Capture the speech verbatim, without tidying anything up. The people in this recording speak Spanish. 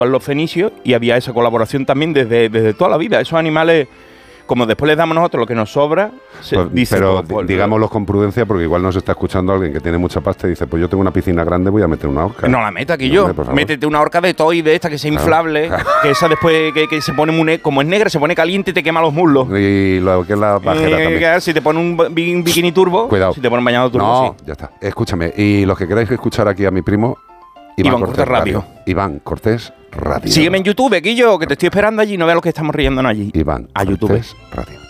los fenicios y había esa colaboración también desde, desde toda la vida. Esos animales, como después les damos nosotros lo que nos sobra, se pues, dice, pero pues, digámoslo con prudencia, porque igual nos está escuchando alguien que tiene mucha pasta y dice, pues yo tengo una piscina grande, voy a meter una horca. No la meta aquí no, yo. hombre, Métete una horca de toy de esta que sea claro, inflable, claro. que esa después que, que se pone muy ne como es negra, se pone caliente y te quema los muslos. Y lo que es la bajera Eh, también. Si te pone un bi- un bikini turbo, Cuidado. si te pone un bañado turbo, No, sí. ya está. Escúchame, y los que queráis escuchar aquí a mi primo, Iván, Iván Cortés Radio. Iván Cortés Radio. Sígueme en YouTube, Quillo, que te estoy esperando allí, no veas lo que estamos riéndonos allí. Iván a YouTube. Cortés Radio.